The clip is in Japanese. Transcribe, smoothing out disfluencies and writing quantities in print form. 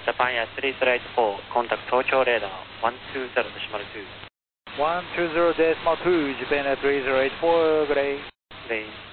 Japan Air 3384, contact Tokyo radar 120.2. 120.2, Japan Air 3084, good day. Good day.